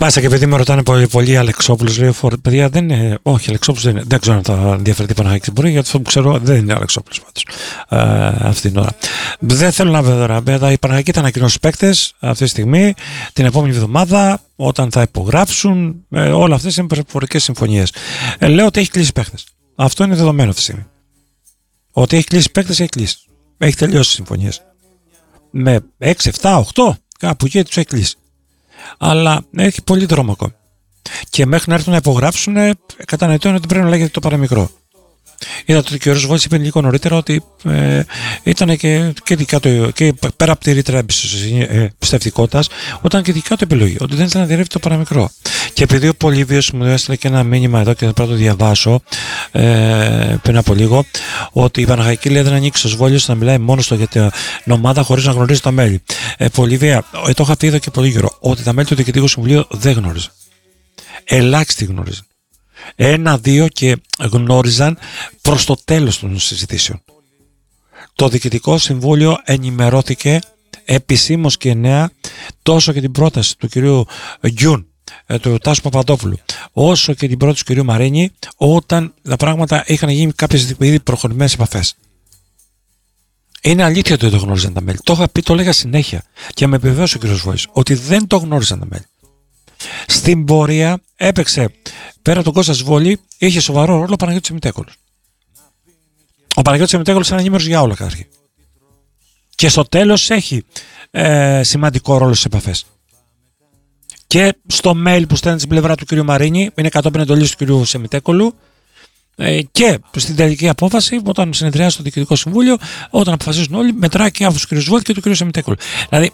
Μάλιστα, και επειδή με ρωτάνε πολλοί Αλεξόπουλος, λέει ο παιδιά δεν είναι. Όχι, Αλεξόπουλος δεν ξέρω αν θα ενδιαφέρει η Παναχαϊκή. Μπορεί, γιατί αυτό που ξέρω δεν είναι Αλεξόπουλος πάντως αυτή την ώρα. Δεν θέλω να βέβαια. Η Παναχαϊκή θα ανακοινώσει παίκτες αυτή τη στιγμή, την επόμενη εβδομάδα, όταν θα υπογράψουν. Όλα αυτές είναι προφορικές συμφωνίες. Λέω ότι έχει κλείσει παίκτες. Αυτό είναι δεδομένο αυτή τη στιγμή. Ότι έχει κλείσει παίκτες, έχει κλείσει. Έχει τελειώσει τις συμφωνίες. Με 6, 7, 8, κάπου εκεί τους έχει κλείσει. Αλλά έχει πολύ δρόμο ακόμη. Και μέχρι να έρθουν να υπογράψουν, κατανοητό ότι πρέπει να λέγεται το παραμικρό. Είδατε ότι ο κ. Βόλτης είπε λίγο νωρίτερα ότι ήταν και δικά του, και πέρα από τη ρήτρα εμπιστευτικότητας, όταν και δικά του επιλογή, ότι δεν ήθελε να διαρρεύει το παραμικρό. Και επειδή ο Πολύβιος μου έστειλε και ένα μήνυμα εδώ και θα πρέπει να το διαβάσω πριν από λίγο, ότι η Παναχαϊκή λέει δεν ανοίξει ο Βόλιος να μιλάει μόνο στο για την ομάδα χωρίς να γνωρίζει τα μέλη. Πολύβια, το είχα πει εδώ και πολύ καιρό, ότι τα μέλη του Διοικητικού Συμβουλίου δεν γνώριζαν. Ελάχιστοι γνώριζαν. 1-2 και γνώριζαν προς το τέλος των συζητήσεων. Το Διοικητικό Συμβούλιο ενημερώθηκε επισήμως και νέα τόσο και την πρόταση του κυρίου Γκιούν, του Τάσου Παπαδόπουλου, όσο και την πρόταση του κυρίου Μαρίνη, όταν τα πράγματα είχαν γίνει κάποιες ήδη προχωρημένες επαφές. Είναι αλήθεια ότι δεν το γνώριζαν τα μέλη. Το είχα πει, το έλεγα συνέχεια και με επιβεβαίωσε ο κ. Βόης ότι δεν το γνώριζαν τα μέλη. Στην πορεία έπαιξε πέρα από τον Κώστα Σβόλη, είχε σοβαρό ρόλο ο Παναγιώτης Εμιτέκολος. Ο Παναγιώτης Εμιτέκολος είναι ανήμερος για όλα καταρχήν. Και στο τέλος έχει σημαντικό ρόλο στις επαφές. Και στο mail που στέλνει στην πλευρά του κ. Μαρίνη, είναι κατόπιν εντολής του κ. Σεμιτέκολου, και στην τελική απόφαση, όταν συνεδριάζει το Διοικητικό Συμβούλιο, όταν αποφασίζουν όλοι, μετράει και από του κ. Βόλτη και του κ. Σεμιτέκολου. Δηλαδή,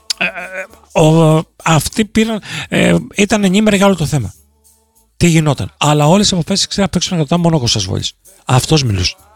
αυτοί ήταν ενήμεροι για όλο το θέμα. Τι γινόταν. Αλλά όλες οι αποφάσεις ξέραν απ' έξω να κρατάνε μόνο ο Κώστας Βόλης. Αυτός μιλούσε.